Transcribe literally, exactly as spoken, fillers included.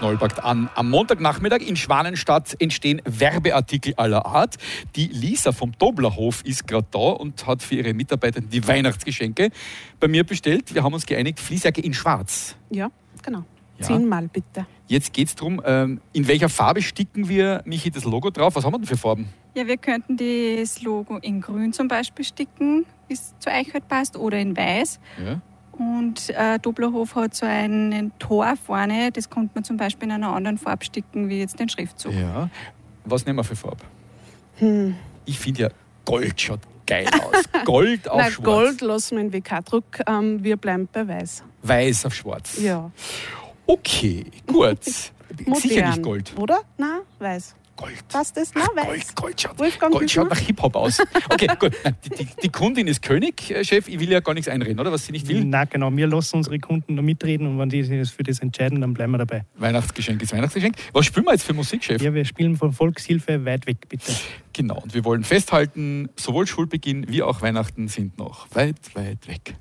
Knollpackt an. Am Montagnachmittag in Schwanenstadt entstehen Werbeartikel aller Art. Die Lisa vom Doblerhof ist gerade da und hat für ihre Mitarbeiter die Weihnachtsgeschenke bei mir bestellt. Wir haben uns geeinigt, Fließjacke in schwarz. Ja, genau. Ja. Zehnmal bitte. Jetzt geht es darum, ähm, in welcher Farbe sticken wir, Michi, das Logo drauf? Was haben wir denn für Farben? Ja, wir könnten das Logo in grün zum Beispiel sticken, wie es zu euch halt passt, oder in weiß. Ja. Und äh, Doblerhof hat so ein Tor vorne, das könnte man zum Beispiel in einer anderen Farbe sticken, wie jetzt den Schriftzug. Ja. Was nehmen wir für Farbe? Hm. Ich finde ja, Gold schaut geil aus. Gold auf Nein, schwarz. Gold lassen wir in W K-Druck. Ähm, wir bleiben bei weiß. Weiß auf schwarz. Ja. Okay, gut. Sicher Modern, nicht Gold. oder? Nein, weiß. Gold. Passt das? Nein, weiß. Gold, Gold schaut, Wolfgang Gold schaut Hübner? nach Hip-Hop aus. Okay, gut. Nein, die, die, die Kundin ist König, äh, Chef. Ich will ja gar nichts einreden, oder? Was sie nicht will. Nein, genau. Wir lassen unsere Kunden da mitreden und wenn die sich für das entscheiden, dann bleiben wir dabei. Weihnachtsgeschenk ist Weihnachtsgeschenk. Was spielen wir jetzt für Musik, Chef? Ja, wir spielen von Volkshilfe weit weg, bitte. Genau. Und wir wollen festhalten, sowohl Schulbeginn wie auch Weihnachten sind noch weit, weit weg.